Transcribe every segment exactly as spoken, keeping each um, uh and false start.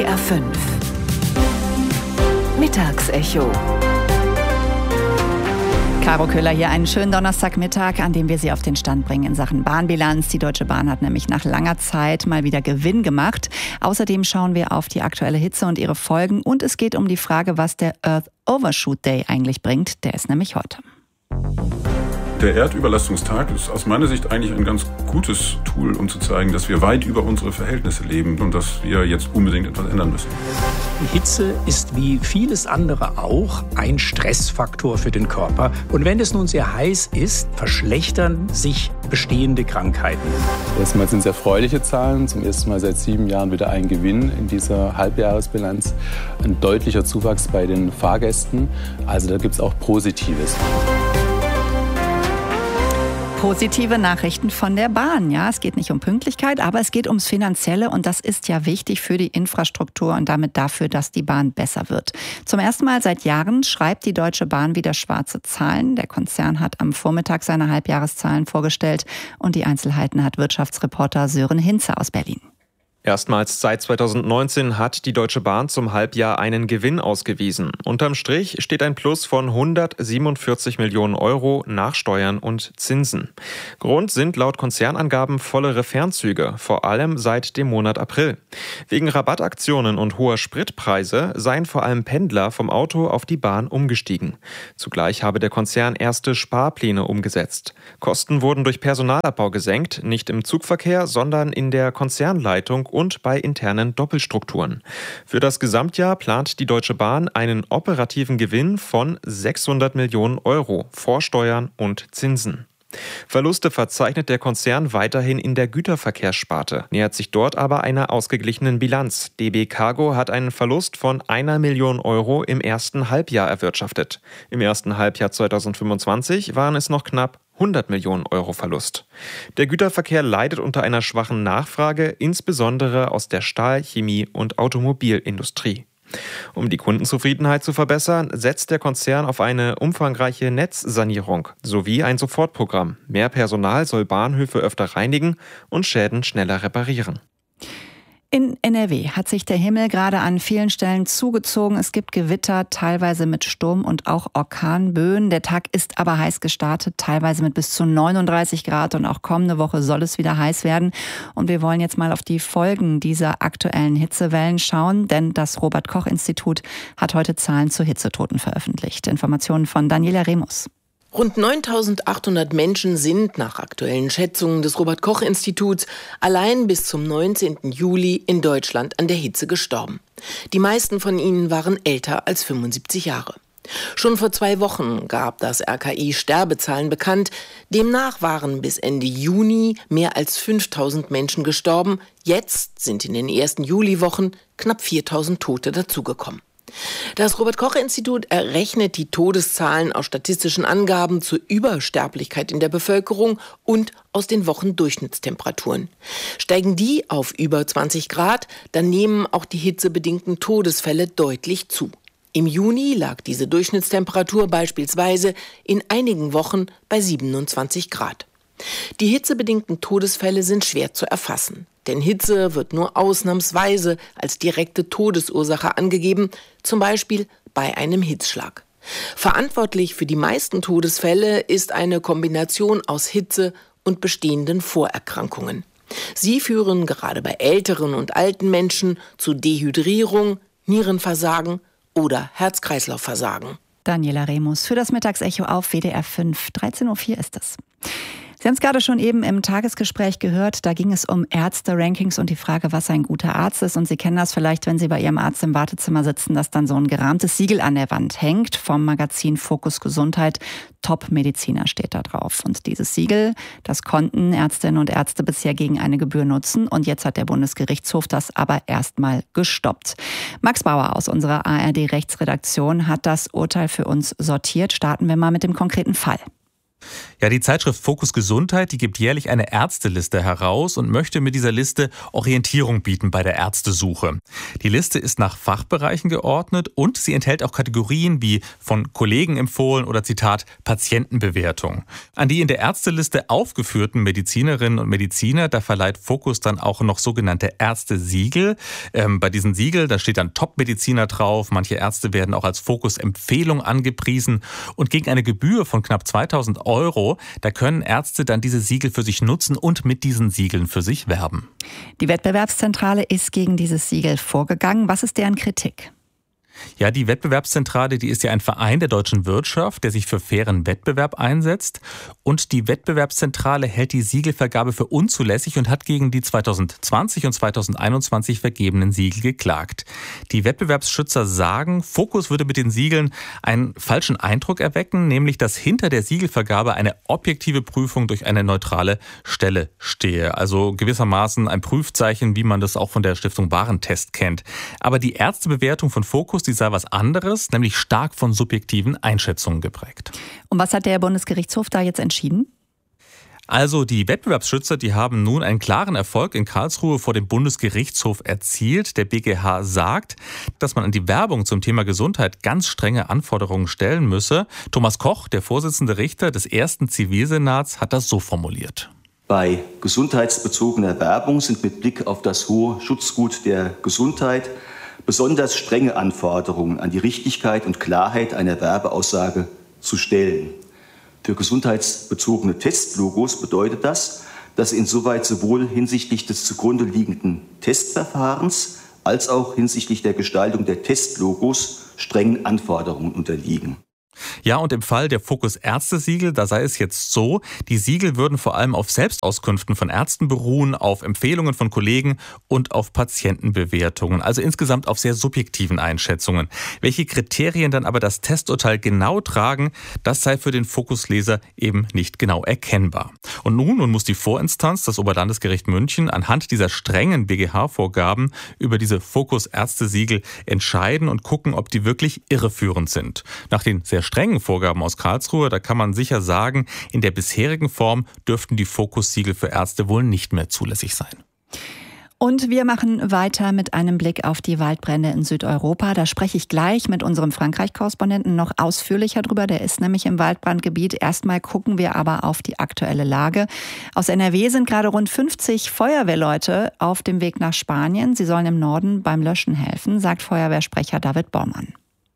D R fünf Mittagsecho. Caro Köhler hier, einen schönen Donnerstagmittag, an dem wir Sie auf den Stand bringen in Sachen Bahnbilanz. Die Deutsche Bahn hat nämlich nach langer Zeit mal wieder Gewinn gemacht. Außerdem schauen wir auf die aktuelle Hitze und ihre Folgen. Und es geht um die Frage, was der Earth Overshoot Day eigentlich bringt. Der ist nämlich heute. Der Erdüberlastungstag ist aus meiner Sicht eigentlich ein ganz gutes Tool, um zu zeigen, dass wir weit über unsere Verhältnisse leben und dass wir jetzt unbedingt etwas ändern müssen. Die Hitze ist wie vieles andere auch ein Stressfaktor für den Körper. Und wenn es nun sehr heiß ist, verschlechtern sich bestehende Krankheiten. Erstmal sind es erfreuliche Zahlen. Zum ersten Mal seit sieben Jahren wieder ein Gewinn in dieser Halbjahresbilanz. Ein deutlicher Zuwachs bei den Fahrgästen. Also da gibt es auch Positives. Positive Nachrichten von der Bahn. Ja, es geht nicht um Pünktlichkeit, aber es geht ums Finanzielle und das ist ja wichtig für die Infrastruktur und damit dafür, dass die Bahn besser wird. Zum ersten Mal seit Jahren schreibt die Deutsche Bahn wieder schwarze Zahlen. Der Konzern hat am Vormittag seine Halbjahreszahlen vorgestellt und die Einzelheiten hat Wirtschaftsreporter Sören Hinze aus Berlin. Erstmals seit zweitausendneunzehn hat die Deutsche Bahn zum Halbjahr einen Gewinn ausgewiesen. Unterm Strich steht ein Plus von hundertsiebenundvierzig Millionen Euro nach Steuern und Zinsen. Grund sind laut Konzernangaben vollere Fernzüge, vor allem seit dem Monat April. Wegen Rabattaktionen und hoher Spritpreise seien vor allem Pendler vom Auto auf die Bahn umgestiegen. Zugleich habe der Konzern erste Sparpläne umgesetzt. Kosten wurden durch Personalabbau gesenkt, nicht im Zugverkehr, sondern in der Konzernleitung und bei internen Doppelstrukturen. Für das Gesamtjahr plant die Deutsche Bahn einen operativen Gewinn von sechshundert Millionen Euro vor Steuern und Zinsen. Verluste verzeichnet der Konzern weiterhin in der Güterverkehrssparte, nähert sich dort aber einer ausgeglichenen Bilanz. D B Cargo hat einen Verlust von einer Million Euro im ersten Halbjahr erwirtschaftet. Im ersten Halbjahr zweitausendfünfundzwanzig waren es noch knapp hundert Millionen Euro Verlust. Der Güterverkehr leidet unter einer schwachen Nachfrage, insbesondere aus der Stahl-, Chemie- und Automobilindustrie. Um die Kundenzufriedenheit zu verbessern, setzt der Konzern auf eine umfangreiche Netzsanierung sowie ein Sofortprogramm. Mehr Personal soll Bahnhöfe öfter reinigen und Schäden schneller reparieren. In N R W hat sich der Himmel gerade an vielen Stellen zugezogen. Es gibt Gewitter, teilweise mit Sturm und auch Orkanböen. Der Tag ist aber heiß gestartet, teilweise mit bis zu neununddreißig Grad. Und auch kommende Woche soll es wieder heiß werden. Und wir wollen jetzt mal auf die Folgen dieser aktuellen Hitzewellen schauen. Denn das Robert-Koch-Institut hat heute Zahlen zu Hitzetoten veröffentlicht. Informationen von Daniela Remus. Rund neuntausendachthundert Menschen sind nach aktuellen Schätzungen des Robert-Koch-Instituts allein bis zum neunzehnten Juli in Deutschland an der Hitze gestorben. Die meisten von ihnen waren älter als fünfundsiebzig Jahre. Schon vor zwei Wochen gab das R K I Sterbezahlen bekannt. Demnach waren bis Ende Juni mehr als fünftausend Menschen gestorben. Jetzt sind in den ersten Juliwochen knapp viertausend Tote dazugekommen. Das Robert-Koch-Institut errechnet die Todeszahlen aus statistischen Angaben zur Übersterblichkeit in der Bevölkerung und aus den Wochendurchschnittstemperaturen. Steigen die auf über zwanzig Grad, dann nehmen auch die hitzebedingten Todesfälle deutlich zu. Im Juni lag diese Durchschnittstemperatur beispielsweise in einigen Wochen bei siebenundzwanzig Grad. Die hitzebedingten Todesfälle sind schwer zu erfassen. Denn Hitze wird nur ausnahmsweise als direkte Todesursache angegeben, zum Beispiel bei einem Hitzschlag. Verantwortlich für die meisten Todesfälle ist eine Kombination aus Hitze und bestehenden Vorerkrankungen. Sie führen gerade bei älteren und alten Menschen zu Dehydrierung, Nierenversagen oder Herz-Kreislauf-Versagen. Daniela Remus für das Mittagsecho auf W D R fünf. dreizehn Uhr vier ist es. Sie haben es gerade schon eben im Tagesgespräch gehört, da ging es um Ärzte-Rankings und die Frage, was ein guter Arzt ist. Und Sie kennen das vielleicht, wenn Sie bei Ihrem Arzt im Wartezimmer sitzen, dass dann so ein gerahmtes Siegel an der Wand hängt vom Magazin Fokus Gesundheit. Top-Mediziner steht da drauf. Und dieses Siegel, das konnten Ärztinnen und Ärzte bisher gegen eine Gebühr nutzen. Und jetzt hat der Bundesgerichtshof das aber erstmal gestoppt. Max Bauer aus unserer A R D-Rechtsredaktion hat das Urteil für uns sortiert. Starten wir mal mit dem konkreten Fall. Ja, die Zeitschrift Fokus Gesundheit, die gibt jährlich eine Ärzteliste heraus und möchte mit dieser Liste Orientierung bieten bei der Ärztesuche. Die Liste ist nach Fachbereichen geordnet und sie enthält auch Kategorien wie von Kollegen empfohlen oder Zitat Patientenbewertung. An die in der Ärzteliste aufgeführten Medizinerinnen und Mediziner, da verleiht Fokus dann auch noch sogenannte Ärztesiegel. Ähm, bei diesen Siegel, da steht dann Top-Mediziner drauf. Manche Ärzte werden auch als Fokus-Empfehlung angepriesen und gegen eine Gebühr von knapp zweitausend Euro, da können Ärzte dann diese Siegel für sich nutzen und mit diesen Siegeln für sich werben. Die Wettbewerbszentrale ist gegen dieses Siegel vorgegangen. Was ist deren Kritik? Ja, die Wettbewerbszentrale, die ist ja ein Verein der deutschen Wirtschaft, der sich für fairen Wettbewerb einsetzt. Und die Wettbewerbszentrale hält die Siegelvergabe für unzulässig und hat gegen die zweitausendzwanzig und zweitausendeinundzwanzig vergebenen Siegel geklagt. Die Wettbewerbsschützer sagen, Fokus würde mit den Siegeln einen falschen Eindruck erwecken, nämlich dass hinter der Siegelvergabe eine objektive Prüfung durch eine neutrale Stelle stehe. Also gewissermaßen ein Prüfzeichen, wie man das auch von der Stiftung Warentest kennt. Aber die Ärztebewertung von Fokus, die sei was anderes, nämlich stark von subjektiven Einschätzungen geprägt. Und was hat der Bundesgerichtshof da jetzt entschieden? Also die Wettbewerbsschützer, die haben nun einen klaren Erfolg in Karlsruhe vor dem Bundesgerichtshof erzielt. Der B G H sagt, dass man an die Werbung zum Thema Gesundheit ganz strenge Anforderungen stellen müsse. Thomas Koch, der Vorsitzende Richter des ersten Zivilsenats, hat das so formuliert. Bei gesundheitsbezogener Werbung sind mit Blick auf das hohe Schutzgut der Gesundheit besonders strenge Anforderungen an die Richtigkeit und Klarheit einer Werbeaussage zu stellen. Für gesundheitsbezogene Testlogos bedeutet das, dass insoweit sowohl hinsichtlich des zugrunde liegenden Testverfahrens als auch hinsichtlich der Gestaltung der Testlogos strengen Anforderungen unterliegen. Ja, und im Fall der Fokus-Ärzte-Siegel, da sei es jetzt so, die Siegel würden vor allem auf Selbstauskünften von Ärzten beruhen, auf Empfehlungen von Kollegen und auf Patientenbewertungen, also insgesamt auf sehr subjektiven Einschätzungen. Welche Kriterien dann aber das Testurteil genau tragen, das sei für den Fokusleser eben nicht genau erkennbar. Und nun, nun muss die Vorinstanz, das Oberlandesgericht München, anhand dieser strengen B G H-Vorgaben über diese Fokus-Ärzte-Siegel entscheiden und gucken, ob die wirklich irreführend sind. Nach den sehr strengen Vorgaben aus Karlsruhe, da kann man sicher sagen, in der bisherigen Form dürften die Fokussiegel für Ärzte wohl nicht mehr zulässig sein. Und wir machen weiter mit einem Blick auf die Waldbrände in Südeuropa. Da spreche ich gleich mit unserem Frankreich-Korrespondenten noch ausführlicher drüber. Der ist nämlich im Waldbrandgebiet. Erstmal gucken wir aber auf die aktuelle Lage. Aus N R W sind gerade rund fünfzig Feuerwehrleute auf dem Weg nach Spanien. Sie sollen im Norden beim Löschen helfen, sagt Feuerwehrsprecher David Bormann.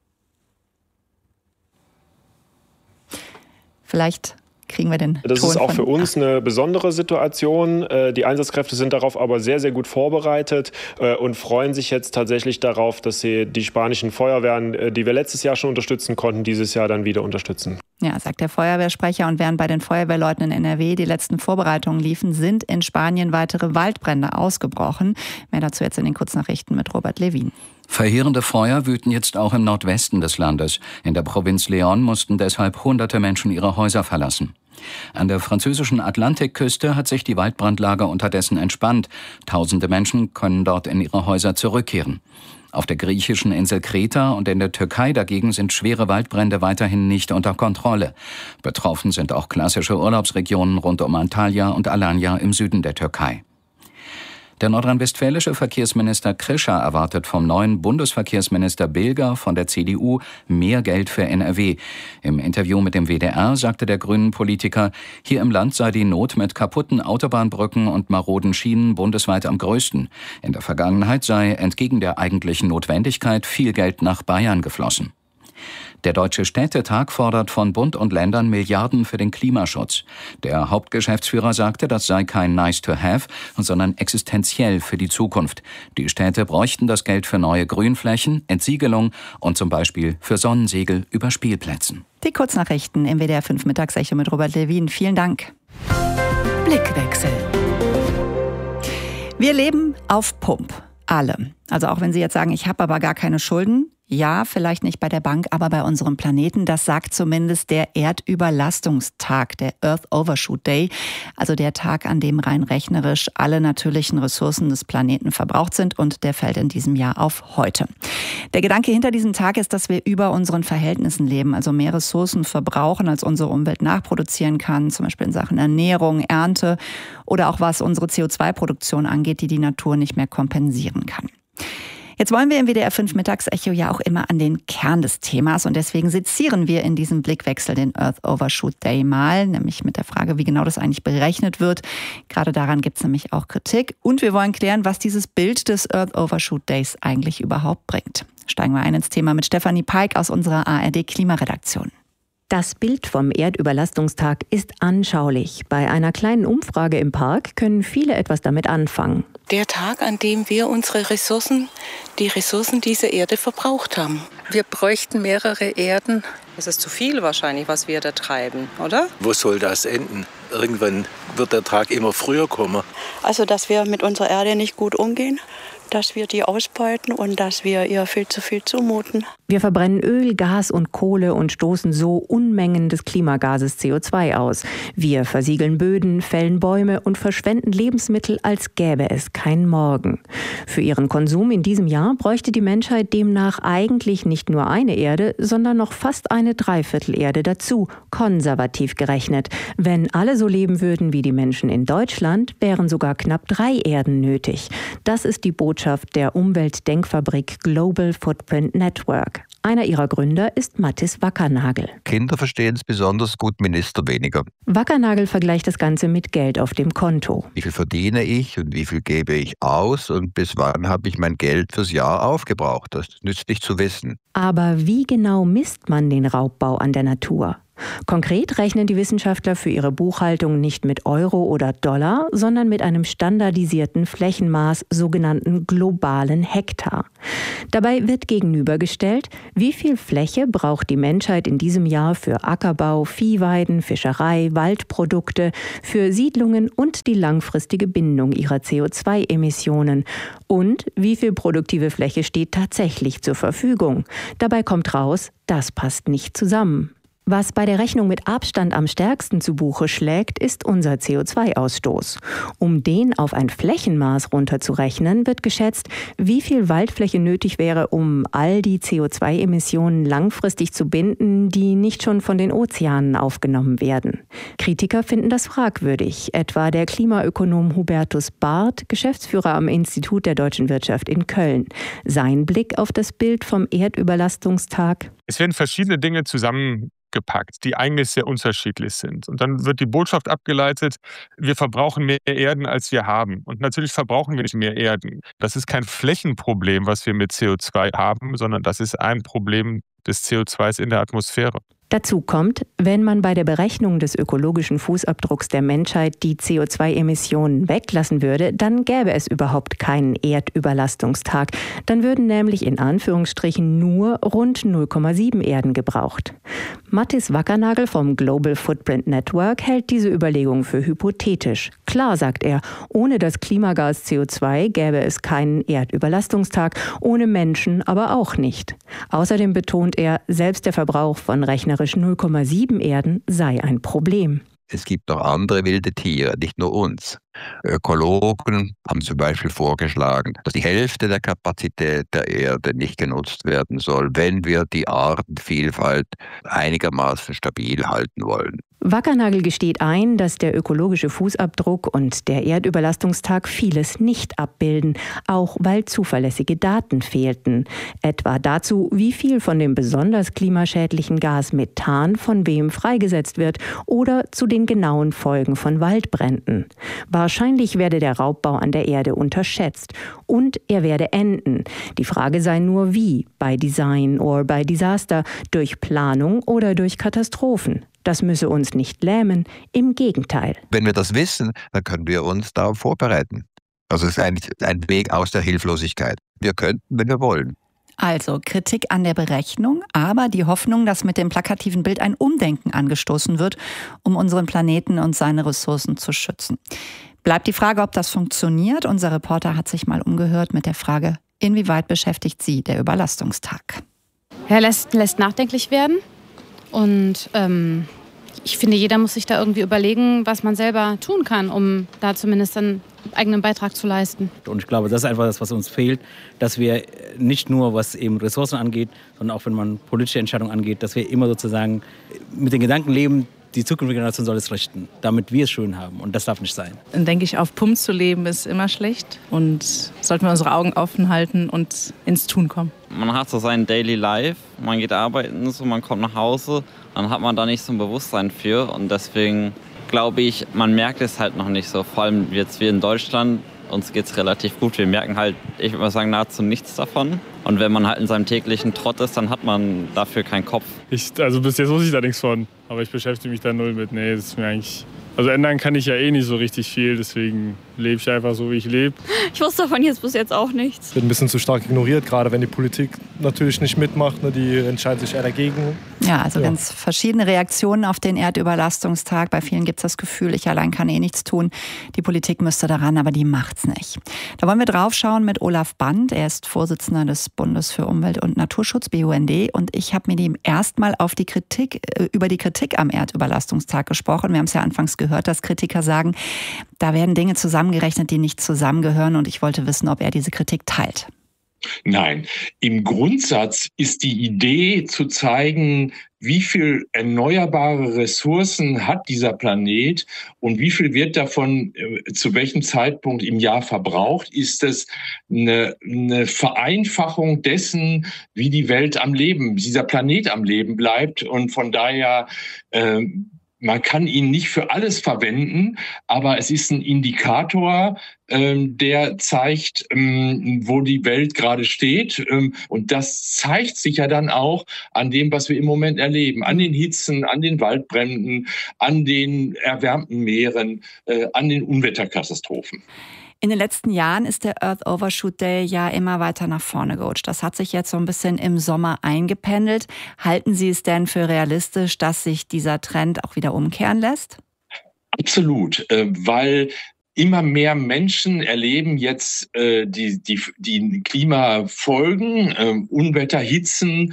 Vielleicht kriegen wir den Das Ton ist auch von für uns eine besondere Situation. Die Einsatzkräfte sind darauf aber sehr, sehr gut vorbereitet und freuen sich jetzt tatsächlich darauf, dass sie die spanischen Feuerwehren, die wir letztes Jahr schon unterstützen konnten, dieses Jahr dann wieder unterstützen. Ja, sagt der Feuerwehrsprecher. Und während bei den Feuerwehrleuten in N R W die letzten Vorbereitungen liefen, sind in Spanien weitere Waldbrände ausgebrochen. Mehr dazu jetzt in den Kurznachrichten mit Robert Levin. Verheerende Feuer wüten jetzt auch im Nordwesten des Landes. In der Provinz León mussten deshalb hunderte Menschen ihre Häuser verlassen. An der französischen Atlantikküste hat sich die Waldbrandlage unterdessen entspannt. Tausende Menschen können dort in ihre Häuser zurückkehren. Auf der griechischen Insel Kreta und in der Türkei dagegen sind schwere Waldbrände weiterhin nicht unter Kontrolle. Betroffen sind auch klassische Urlaubsregionen rund um Antalya und Alanya im Süden der Türkei. Der nordrhein-westfälische Verkehrsminister Krischer erwartet vom neuen Bundesverkehrsminister Bilger von der C D U mehr Geld für N R W. Im Interview mit dem W D R sagte der Grünen-Politiker, hier im Land sei die Not mit kaputten Autobahnbrücken und maroden Schienen bundesweit am größten. In der Vergangenheit sei entgegen der eigentlichen Notwendigkeit viel Geld nach Bayern geflossen. Der Deutsche Städtetag fordert von Bund und Ländern Milliarden für den Klimaschutz. Der Hauptgeschäftsführer sagte, das sei kein nice to have, sondern existenziell für die Zukunft. Die Städte bräuchten das Geld für neue Grünflächen, Entsiegelung und zum Beispiel für Sonnensegel über Spielplätzen. Die Kurznachrichten im W D R fünf Mittagsecho mit Robert Levin. Vielen Dank. Blickwechsel. Wir leben auf Pump. Alle. Also auch wenn Sie jetzt sagen, ich habe aber gar keine Schulden. Ja, vielleicht nicht bei der Bank, aber bei unserem Planeten. Das sagt zumindest der Erdüberlastungstag, der Earth Overshoot Day. Also der Tag, an dem rein rechnerisch alle natürlichen Ressourcen des Planeten verbraucht sind. Und der fällt in diesem Jahr auf heute. Der Gedanke hinter diesem Tag ist, dass wir über unseren Verhältnissen leben. Also mehr Ressourcen verbrauchen, als unsere Umwelt nachproduzieren kann. Zum Beispiel in Sachen Ernährung, Ernte oder auch was unsere C O zwei Produktion angeht, die die Natur nicht mehr kompensieren kann. Jetzt wollen wir im W D R fünf Mittagsecho ja auch immer an den Kern des Themas und deswegen sezieren wir in diesem Blickwechsel den Earth Overshoot Day mal, nämlich mit der Frage, wie genau das eigentlich berechnet wird. Gerade daran gibt es nämlich auch Kritik und wir wollen klären, was dieses Bild des Earth Overshoot Days eigentlich überhaupt bringt. Steigen wir ein ins Thema mit Stefanie Peik aus unserer A R D-Klimaredaktion. Das Bild vom Erdüberlastungstag ist anschaulich. Bei einer kleinen Umfrage im Park können viele etwas damit anfangen. Der Tag, an dem wir unsere Ressourcen, die Ressourcen dieser Erde verbraucht haben. Wir bräuchten mehrere Erden. Das ist zu viel wahrscheinlich, was wir da treiben, oder? Wo soll das enden? Irgendwann wird der Tag immer früher kommen. Also, dass wir mit unserer Erde nicht gut umgehen, dass wir die ausbeuten und dass wir ihr viel zu viel zumuten. Wir verbrennen Öl, Gas und Kohle und stoßen so Unmengen des Klimagases C O zwei aus. Wir versiegeln Böden, fällen Bäume und verschwenden Lebensmittel, als gäbe es kein Morgen. Für ihren Konsum in diesem Jahr bräuchte die Menschheit demnach eigentlich nicht nur eine Erde, sondern noch fast eine Dreiviertelerde dazu, konservativ gerechnet. Wenn alle so leben würden wie die Menschen in Deutschland, wären sogar knapp drei Erden nötig. Das ist die Botschaft der Umweltdenkfabrik Global Footprint Network. Einer ihrer Gründer ist Mattis Wackernagel. Kinder verstehen es besonders gut, Minister weniger. Wackernagel vergleicht das Ganze mit Geld auf dem Konto. Wie viel verdiene ich und wie viel gebe ich aus und bis wann habe ich mein Geld fürs Jahr aufgebraucht? Das ist nützlich zu wissen. Aber wie genau misst man den Raubbau an der Natur? Konkret rechnen die Wissenschaftler für ihre Buchhaltung nicht mit Euro oder Dollar, sondern mit einem standardisierten Flächenmaß, sogenannten globalen Hektar. Dabei wird gegenübergestellt, wie viel Fläche braucht die Menschheit in diesem Jahr für Ackerbau, Viehweiden, Fischerei, Waldprodukte, für Siedlungen und die langfristige Bindung ihrer C O zwei Emissionen. Und wie viel produktive Fläche steht tatsächlich zur Verfügung. Dabei kommt raus, das passt nicht zusammen. Was bei der Rechnung mit Abstand am stärksten zu Buche schlägt, ist unser C O zwei Ausstoß. Um den auf ein Flächenmaß runterzurechnen, wird geschätzt, wie viel Waldfläche nötig wäre, um all die C O zwei Emissionen langfristig zu binden, die nicht schon von den Ozeanen aufgenommen werden. Kritiker finden das fragwürdig, etwa der Klimaökonom Hubertus Barth, Geschäftsführer am Institut der Deutschen Wirtschaft in Köln. Sein Blick auf das Bild vom Erdüberlastungstag: Es werden verschiedene Dinge zusammen gepackt, die eigentlich sehr unterschiedlich sind. Und dann wird die Botschaft abgeleitet, wir verbrauchen mehr Erden, als wir haben. Und natürlich verbrauchen wir nicht mehr Erden. Das ist kein Flächenproblem, was wir mit C O zwei haben, sondern das ist ein Problem des C O zwei in der Atmosphäre. Dazu kommt, wenn man bei der Berechnung des ökologischen Fußabdrucks der Menschheit die C O zwei Emissionen weglassen würde, dann gäbe es überhaupt keinen Erdüberlastungstag. Dann würden nämlich in Anführungsstrichen nur rund null Komma sieben Erden gebraucht. Mattis Wackernagel vom Global Footprint Network hält diese Überlegung für hypothetisch. Klar, sagt er, ohne das Klimagas C O zwei gäbe es keinen Erdüberlastungstag, ohne Menschen aber auch nicht. Außerdem betont er, selbst der Verbrauch von rechnerisch null Komma sieben Erden sei ein Problem. Es gibt noch andere wilde Tiere, nicht nur uns. Ökologen haben zum Beispiel vorgeschlagen, dass die Hälfte der Kapazität der Erde nicht genutzt werden soll, wenn wir die Artenvielfalt einigermaßen stabil halten wollen. Wackernagel gesteht ein, dass der ökologische Fußabdruck und der Erdüberlastungstag vieles nicht abbilden, auch weil zuverlässige Daten fehlten. Etwa dazu, wie viel von dem besonders klimaschädlichen Gas Methan von wem freigesetzt wird oder zu den genauen Folgen von Waldbränden. Wahrscheinlich werde der Raubbau an der Erde unterschätzt und er werde enden. Die Frage sei nur wie, bei Design oder bei Disaster, durch Planung oder durch Katastrophen. Das müsse uns nicht lähmen, im Gegenteil. Wenn wir das wissen, dann können wir uns darauf vorbereiten. Also es ist eigentlich ein Weg aus der Hilflosigkeit. Wir könnten, wenn wir wollen. Also Kritik an der Berechnung, aber die Hoffnung, dass mit dem plakativen Bild ein Umdenken angestoßen wird, um unseren Planeten und seine Ressourcen zu schützen. Bleibt die Frage, ob das funktioniert. Unser Reporter hat sich mal umgehört mit der Frage, inwieweit beschäftigt Sie der Überlastungstag? Ja, lässt, lässt nachdenklich werden. Und ähm, ich finde, jeder muss sich da irgendwie überlegen, was man selber tun kann, um da zumindest einen eigenen Beitrag zu leisten. Und ich glaube, das ist einfach das, was uns fehlt, dass wir nicht nur, was eben Ressourcen angeht, sondern auch, wenn man politische Entscheidungen angeht, dass wir immer sozusagen mit den Gedanken leben, die zukünftige Generation soll es richten, damit wir es schön haben. Und das darf nicht sein. Dann denke ich, auf Pump zu leben ist immer schlecht. Und sollten wir unsere Augen offen halten und ins Tun kommen. Man hat so sein Daily Life, man geht arbeiten, so, man kommt nach Hause, dann hat man da nicht so ein Bewusstsein für. Und deswegen glaube ich, man merkt es halt noch nicht so. Vor allem jetzt wir in Deutschland, uns geht es relativ gut. Wir merken halt, ich würde mal sagen, nahezu nichts davon. Und wenn man halt in seinem täglichen Trott ist, dann hat man dafür keinen Kopf. Ich, also bis jetzt wusste ich da nichts von. Aber ich beschäftige mich da null mit. Nee, das ist mir eigentlich... Also ändern kann ich ja eh nicht so richtig viel, deswegen lebe ich einfach so, wie ich lebe. Ich wusste davon jetzt bis jetzt auch nichts. Wird ein bisschen zu stark ignoriert, gerade wenn die Politik natürlich nicht mitmacht. Ne, die entscheiden sich eher dagegen. Ja, also ja. ganz verschiedene Reaktionen auf den Erdüberlastungstag. Bei vielen gibt es das Gefühl, ich allein kann eh nichts tun. Die Politik müsste daran, aber die macht's nicht. Da wollen wir drauf schauen mit Olaf Band. Er ist Vorsitzender des Bundes für Umwelt und Naturschutz, B U N D. Und ich habe mit ihm erstmal auf die Kritik, über die Kritik am Erdüberlastungstag gesprochen. Wir haben es ja anfangs gehört. gehört, dass Kritiker sagen, da werden Dinge zusammengerechnet, die nicht zusammengehören. Und ich wollte wissen, ob er diese Kritik teilt. Nein, im Grundsatz ist die Idee zu zeigen, wie viel erneuerbare Ressourcen hat dieser Planet und wie viel wird davon äh, zu welchem Zeitpunkt im Jahr verbraucht, ist es eine, eine Vereinfachung dessen, wie die Welt am Leben, dieser Planet am Leben bleibt. Und von daher äh, man kann ihn nicht für alles verwenden, aber es ist ein Indikator, ähm, der zeigt, ähm, wo die Welt gerade steht. Ähm, und das zeigt sich ja dann auch an dem, was wir im Moment erleben. An den Hitzen, an den Waldbränden, an den erwärmten Meeren, äh, an den Unwetterkatastrophen. In den letzten Jahren ist der Earth Overshoot Day ja immer weiter nach vorne gerutscht. Das hat sich jetzt so ein bisschen im Sommer eingependelt. Halten Sie es denn für realistisch, dass sich dieser Trend auch wieder umkehren lässt? Absolut, weil immer mehr Menschen erleben jetzt äh, die, die, die Klimafolgen, äh, Unwetter, Hitzen,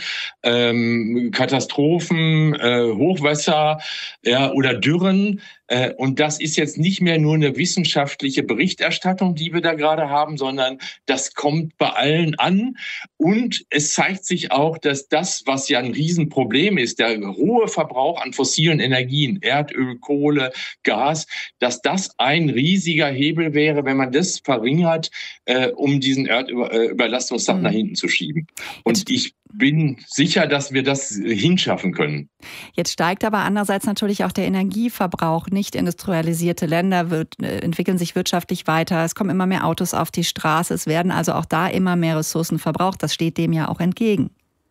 ähm, Katastrophen, äh, Hochwasser ja, oder Dürren. Äh, und das ist jetzt nicht mehr nur eine wissenschaftliche Berichterstattung, die wir da gerade haben, sondern das kommt bei allen an. Und es zeigt sich auch, dass das, was ja ein Riesenproblem ist, der hohe Verbrauch an fossilen Energien, Erdöl, Kohle, Gas, dass das ein riesiger Hebel wäre, wenn man das verringert, äh, um diesen Erdüberlastungstag mhm. nach hinten zu schieben. Und ich bin sicher, dass wir das hinschaffen können. Jetzt steigt aber andererseits natürlich auch der Energieverbrauch. Nicht industrialisierte Länder wird, äh, entwickeln sich wirtschaftlich weiter. Es kommen immer mehr Autos auf die Straße. Es werden also auch da immer mehr Ressourcen verbraucht. Das steht dem ja auch entgegen.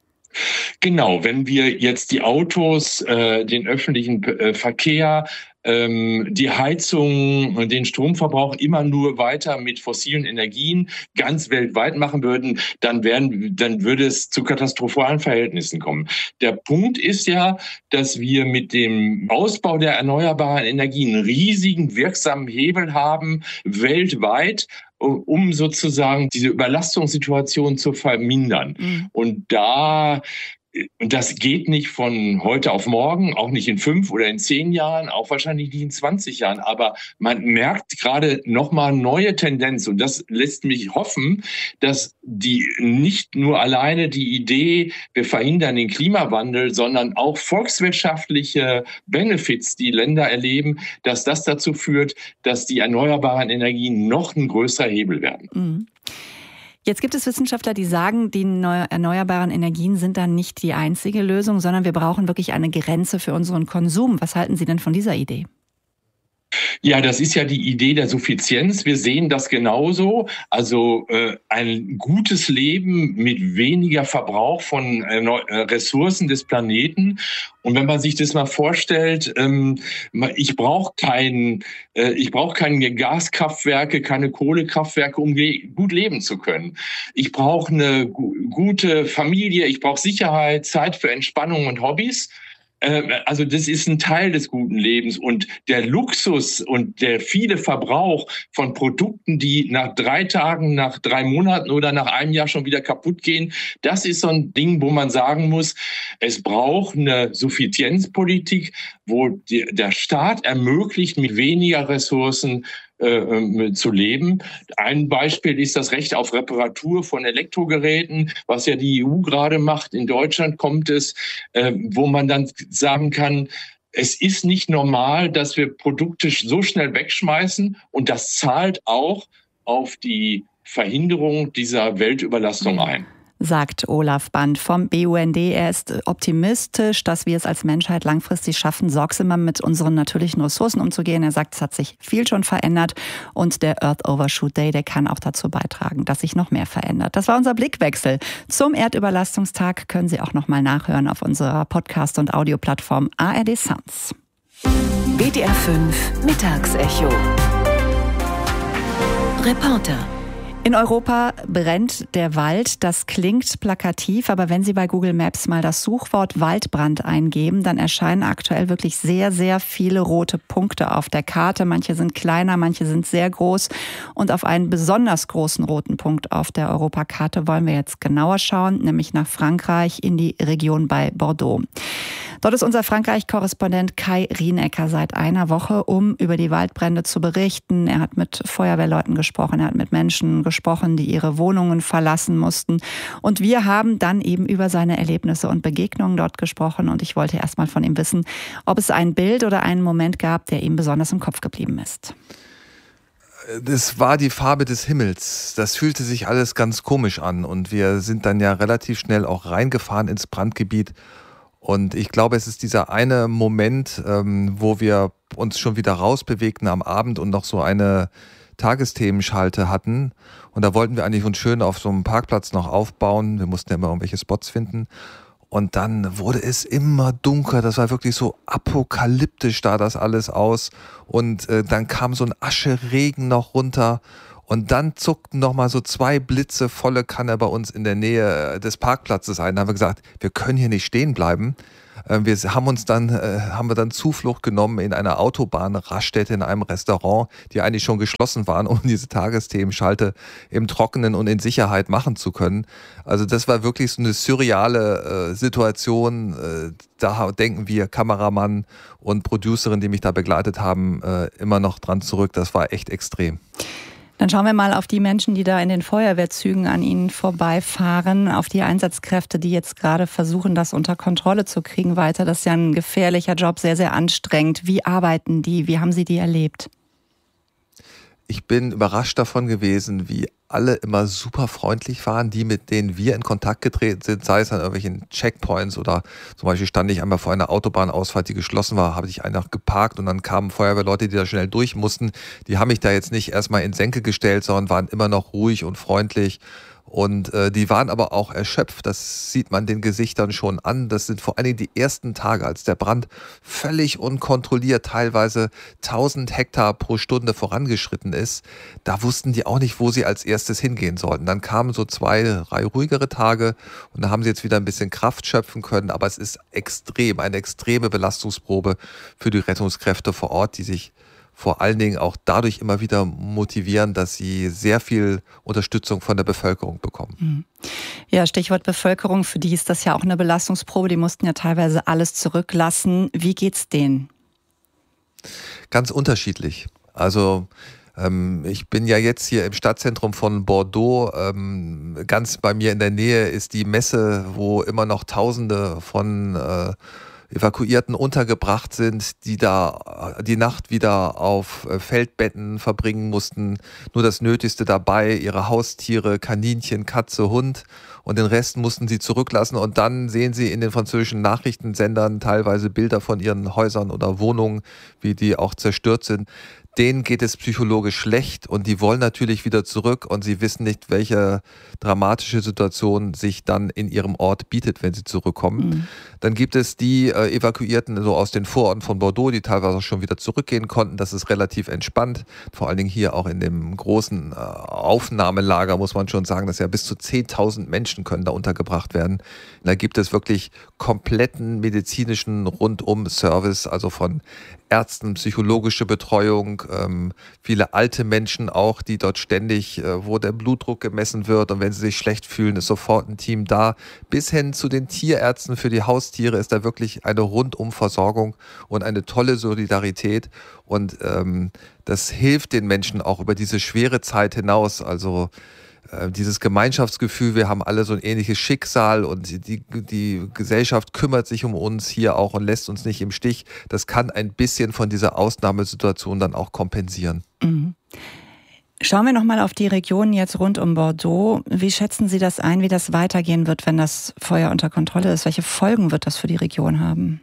Genau, wenn wir jetzt die Autos, äh, den öffentlichen äh, Verkehr, ähm, die Heizung und den Stromverbrauch immer nur weiter mit fossilen Energien ganz weltweit machen würden, dann, wären, dann würde es zu katastrophalen Verhältnissen kommen. Der Punkt ist ja, dass wir mit dem Ausbau der erneuerbaren Energien einen riesigen wirksamen Hebel haben, weltweit, um sozusagen diese Überlastungssituation zu vermindern. Mhm. Und da, und das geht nicht von heute auf morgen, auch nicht in fünf oder in zehn Jahren, auch wahrscheinlich nicht in zwanzig Jahren. Aber man merkt gerade nochmal neue Tendenz. Und das lässt mich hoffen, dass die nicht nur alleine die Idee, wir verhindern den Klimawandel, sondern auch volkswirtschaftliche Benefits, die Länder erleben, dass das dazu führt, dass die erneuerbaren Energien noch ein größerer Hebel werden. Mhm. Jetzt gibt es Wissenschaftler, die sagen, die erneuerbaren Energien sind dann nicht die einzige Lösung, sondern wir brauchen wirklich eine Grenze für unseren Konsum. Was halten Sie denn von dieser Idee? Ja, das ist ja die Idee der Suffizienz. Wir sehen das genauso. Also äh, ein gutes Leben mit weniger Verbrauch von äh, Ressourcen des Planeten. Und wenn man sich das mal vorstellt, ähm, ich brauche kein, äh, ich brauche keine Gaskraftwerke, keine Kohlekraftwerke, um le- gut leben zu können. Ich brauche eine gu- gute Familie, ich brauche Sicherheit, Zeit für Entspannung und Hobbys. Also das ist ein Teil des guten Lebens und der Luxus und der viele Verbrauch von Produkten, die nach drei Tagen, nach drei Monaten oder nach einem Jahr schon wieder kaputt gehen, das ist so ein Ding, wo man sagen muss, es braucht eine Suffizienzpolitik, wo die, der Staat ermöglicht, mit weniger Ressourcen äh, zu leben. Ein Beispiel ist das Recht auf Reparatur von Elektrogeräten, was ja die E U gerade macht. In Deutschland kommt es, äh, wo man dann sagen kann, es ist nicht normal, dass wir Produkte so schnell wegschmeißen und das zahlt auch auf die Verhinderung dieser Weltüberlastung ein. Sagt Olaf Band vom B U N D. Er ist optimistisch, dass wir es als Menschheit langfristig schaffen, sorgsamer mit unseren natürlichen Ressourcen umzugehen. Er sagt, es hat sich viel schon verändert und der Earth Overshoot Day, der kann auch dazu beitragen, dass sich noch mehr verändert. Das war unser Blickwechsel zum Erdüberlastungstag. Können Sie auch noch mal nachhören auf unserer Podcast- und Audioplattform A R D Sounds. W D R fünf Mittagsecho. Reporter. In Europa brennt der Wald. Das klingt plakativ, aber wenn Sie bei Google Maps mal das Suchwort Waldbrand eingeben, dann erscheinen aktuell wirklich sehr, sehr viele rote Punkte auf der Karte. Manche sind kleiner, manche sind sehr groß. Und auf einen besonders großen roten Punkt auf der Europakarte wollen wir jetzt genauer schauen, nämlich nach Frankreich in die Region bei Bordeaux. Dort ist unser Frankreich-Korrespondent Kai Rienecker seit einer Woche, um über die Waldbrände zu berichten. Er hat mit Feuerwehrleuten gesprochen, er hat mit Menschen gesprochen, die ihre Wohnungen verlassen mussten. Und wir haben dann eben über seine Erlebnisse und Begegnungen dort gesprochen. Und ich wollte erst mal von ihm wissen, ob es ein Bild oder einen Moment gab, der ihm besonders im Kopf geblieben ist. Das war die Farbe des Himmels. Das fühlte sich alles ganz komisch an. Und wir sind dann ja relativ schnell auch reingefahren ins Brandgebiet. Und ich glaube, es ist dieser eine Moment, ähm, wo wir uns schon wieder rausbewegten am Abend und noch so eine Tageszthemenschalte hatten. Und da wollten wir eigentlich uns schön auf so einem Parkplatz noch aufbauen. Wir mussten ja immer irgendwelche Spots finden. Und dann wurde es immer dunkler. Das war wirklich so apokalyptisch, da das alles aus. Und äh, dann kam so ein Ascheregen noch runter. Und dann zuckten noch mal so zwei Blitze volle Kanne bei uns in der Nähe des Parkplatzes ein. Da haben wir gesagt, wir können hier nicht stehen bleiben. Wir haben uns dann, haben wir dann Zuflucht genommen in einer Autobahnraststätte, in einem Restaurant, die eigentlich schon geschlossen waren, um diese Tagesthemenschalte im Trockenen und in Sicherheit machen zu können. Also das war wirklich so eine surreale Situation. Da denken wir, Kameramann und Producerin, die mich da begleitet haben, immer noch dran zurück. Das war echt extrem. Dann schauen wir mal auf die Menschen, die da in den Feuerwehrzügen an ihnen vorbeifahren, auf die Einsatzkräfte, die jetzt gerade versuchen, das unter Kontrolle zu kriegen weiter. Das ist ja ein gefährlicher Job, sehr, sehr anstrengend. Wie arbeiten die? Wie haben Sie die erlebt? Ich bin überrascht davon gewesen, wie alle immer super freundlich waren, die, mit denen wir in Kontakt getreten sind, sei es an irgendwelchen Checkpoints oder zum Beispiel stand ich einmal vor einer Autobahnausfahrt, die geschlossen war, habe ich einfach geparkt und dann kamen Feuerwehrleute, die da schnell durch mussten. Die haben mich da jetzt nicht erstmal in Senke gestellt, sondern waren immer noch ruhig und freundlich. Und äh, die waren aber auch erschöpft, das sieht man den Gesichtern schon an. Das sind vor allen Dingen die ersten Tage, als der Brand völlig unkontrolliert, teilweise tausend Hektar pro Stunde vorangeschritten ist. Da wussten die auch nicht, wo sie als erstes hingehen sollten. Dann kamen so zwei, drei ruhigere Tage und da haben sie jetzt wieder ein bisschen Kraft schöpfen können. Aber es ist extrem, eine extreme Belastungsprobe für die Rettungskräfte vor Ort, die sich vor allen Dingen auch dadurch immer wieder motivieren, dass sie sehr viel Unterstützung von der Bevölkerung bekommen. Ja, Stichwort Bevölkerung, für die ist das ja auch eine Belastungsprobe. Die mussten ja teilweise alles zurücklassen. Wie geht's denen? Ganz unterschiedlich. Also ähm, ich bin ja jetzt hier im Stadtzentrum von Bordeaux. Ähm, ganz bei mir in der Nähe ist die Messe, wo immer noch Tausende von äh, Evakuierten untergebracht sind, die da die Nacht wieder auf Feldbetten verbringen mussten, nur das Nötigste dabei, ihre Haustiere, Kaninchen, Katze, Hund und den Rest mussten sie zurücklassen und dann sehen sie in den französischen Nachrichtensendern teilweise Bilder von ihren Häusern oder Wohnungen, wie die auch zerstört sind. denen geht es psychologisch schlecht und die wollen natürlich wieder zurück und sie wissen nicht, welche dramatische Situation sich dann in ihrem Ort bietet, wenn sie zurückkommen. Mhm. Dann gibt es die äh, Evakuierten so aus den Vororten von Bordeaux, die teilweise auch schon wieder zurückgehen konnten. Das ist relativ entspannt, vor allen Dingen hier auch in dem großen äh, Aufnahmelager, muss man schon sagen, dass ja bis zu zehntausend Menschen können da untergebracht werden. Und da gibt es wirklich kompletten medizinischen Rundum-Service, also von Ärzten, psychologische Betreuung, ähm, viele alte Menschen auch, die dort ständig, äh, wo der Blutdruck gemessen wird und wenn sie sich schlecht fühlen, ist sofort ein Team da. Bis hin zu den Tierärzten für die Haustiere ist da wirklich eine Rundumversorgung und eine tolle Solidarität und ähm, das hilft den Menschen auch über diese schwere Zeit hinaus, also dieses Gemeinschaftsgefühl, wir haben alle so ein ähnliches Schicksal und die, die Gesellschaft kümmert sich um uns hier auch und lässt uns nicht im Stich. Das kann ein bisschen von dieser Ausnahmesituation dann auch kompensieren. Mhm. Schauen wir nochmal auf die Region jetzt rund um Bordeaux. Wie schätzen Sie das ein, wie das weitergehen wird, wenn das Feuer unter Kontrolle ist? Welche Folgen wird das für die Region haben?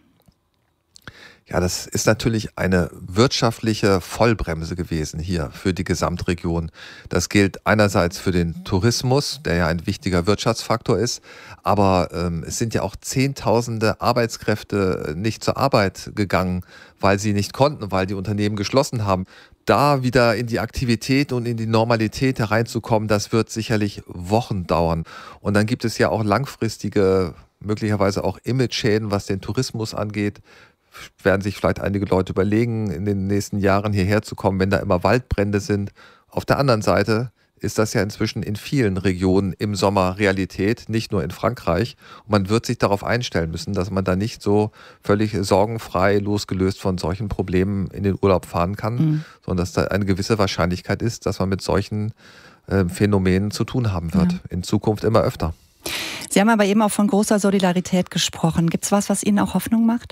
Ja, das ist natürlich eine wirtschaftliche Vollbremse gewesen hier für die Gesamtregion. Das gilt einerseits für den Tourismus, der ja ein wichtiger Wirtschaftsfaktor ist, aber ähm, es sind ja auch Zehntausende Arbeitskräfte nicht zur Arbeit gegangen, weil sie nicht konnten, weil die Unternehmen geschlossen haben. Da wieder in die Aktivität und in die Normalität hereinzukommen, das wird sicherlich Wochen dauern. Und dann gibt es ja auch langfristige, möglicherweise auch Image-Schäden, was den Tourismus angeht. Werden sich vielleicht einige Leute überlegen, in den nächsten Jahren hierher zu kommen, wenn da immer Waldbrände sind. Auf der anderen Seite ist das ja inzwischen in vielen Regionen im Sommer Realität, nicht nur in Frankreich. Und man wird sich darauf einstellen müssen, dass man da nicht so völlig sorgenfrei, losgelöst von solchen Problemen in den Urlaub fahren kann, mhm. sondern dass da eine gewisse Wahrscheinlichkeit ist, dass man mit solchen äh, Phänomenen zu tun haben wird. Ja. In Zukunft immer öfter. Sie haben aber eben auch von großer Solidarität gesprochen. Gibt es was, was Ihnen auch Hoffnung macht?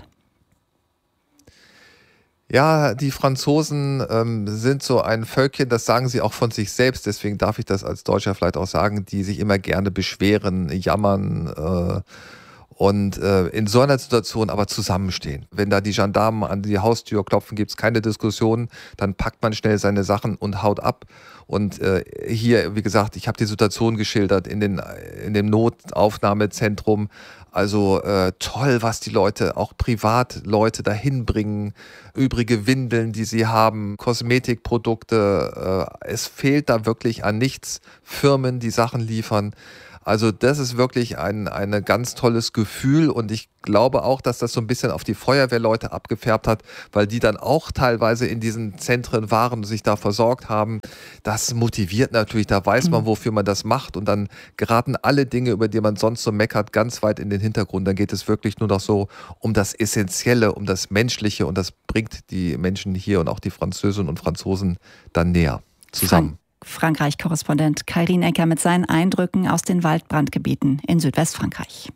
Ja, die Franzosen ähm, sind so ein Völkchen, das sagen sie auch von sich selbst, deswegen darf ich das als Deutscher vielleicht auch sagen, die sich immer gerne beschweren, jammern äh, und äh, in so einer Situation aber zusammenstehen. Wenn da die Gendarmen an die Haustür klopfen, gibt es keine Diskussion, dann packt man schnell seine Sachen und haut ab. Und äh, hier, wie gesagt, ich habe die Situation geschildert in, den, in dem Notaufnahmezentrum. Also äh, toll, was die Leute, auch Privatleute dahin bringen, übrige Windeln, die sie haben, Kosmetikprodukte. Äh, es fehlt da wirklich an nichts. Firmen, die Sachen liefern. Also das ist wirklich ein, ein ganz tolles Gefühl und ich glaube auch, dass das so ein bisschen auf die Feuerwehrleute abgefärbt hat, weil die dann auch teilweise in diesen Zentren waren und sich da versorgt haben. Das motiviert natürlich, da weiß man, wofür man das macht und dann geraten alle Dinge, über die man sonst so meckert, ganz weit in den Hintergrund. Dann geht es wirklich nur noch so um das Essentielle, um das Menschliche und das bringt die Menschen hier und auch die Französinnen und Franzosen dann näher zusammen. Frankreich-Korrespondent Kairin Ecker mit seinen Eindrücken aus den Waldbrandgebieten in Südwestfrankreich.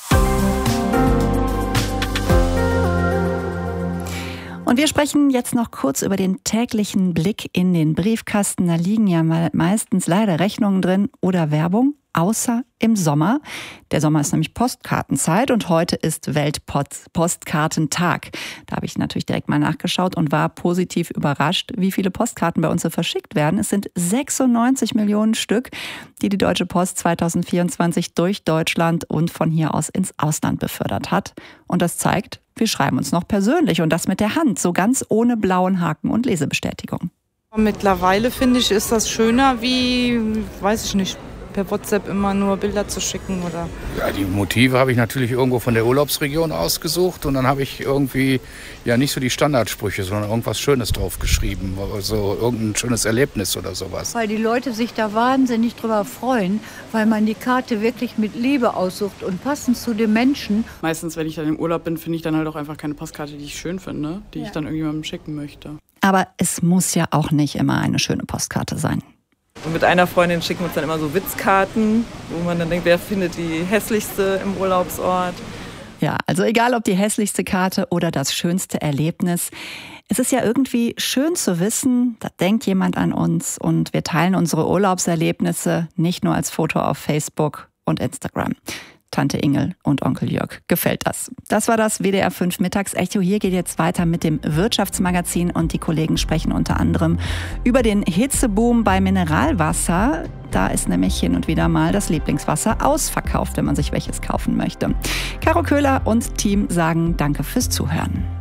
Und wir sprechen jetzt noch kurz über den täglichen Blick in den Briefkasten. Da liegen ja meistens leider Rechnungen drin oder Werbung, außer im Sommer. Der Sommer ist nämlich Postkartenzeit und heute ist Weltpostkartentag. Da habe ich natürlich direkt mal nachgeschaut und war positiv überrascht, wie viele Postkarten bei uns so verschickt werden. Es sind sechsundneunzig Millionen Stück, die die Deutsche Post zweitausendvierundzwanzig durch Deutschland und von hier aus ins Ausland befördert hat. Und das zeigt, wir schreiben uns noch persönlich und das mit der Hand, so ganz ohne blauen Haken und Lesebestätigung. Mittlerweile finde ich, ist das schöner wie, weiß ich nicht, per WhatsApp immer nur Bilder zu schicken oder. Ja, die Motive habe ich natürlich irgendwo von der Urlaubsregion ausgesucht und dann habe ich irgendwie ja nicht so die Standardsprüche, sondern irgendwas Schönes drauf geschrieben, also irgendein schönes Erlebnis oder sowas. Weil die Leute sich da wahnsinnig drüber freuen, weil man die Karte wirklich mit Liebe aussucht und passend zu dem Menschen. Meistens, wenn ich dann im Urlaub bin, finde ich dann halt auch einfach keine Postkarte, die ich schön finde, die ja. ich dann irgendjemandem schicken möchte. Aber es muss ja auch nicht immer eine schöne Postkarte sein. Und mit einer Freundin schicken wir uns dann immer so Witzkarten, wo man dann denkt, wer findet die hässlichste im Urlaubsort. Ja, also egal ob die hässlichste Karte oder das schönste Erlebnis. Es ist ja irgendwie schön zu wissen, da denkt jemand an uns und wir teilen unsere Urlaubserlebnisse nicht nur als Foto auf Facebook und Instagram. Tante Ingel und Onkel Jörg gefällt das. Das war das W D R fünf Mittagsecho. Hier geht jetzt weiter mit dem Wirtschaftsmagazin und die Kollegen sprechen unter anderem über den Hitzeboom bei Mineralwasser. Da ist nämlich hin und wieder mal das Lieblingswasser ausverkauft, wenn man sich welches kaufen möchte. Caro Köhler und Team sagen Danke fürs Zuhören.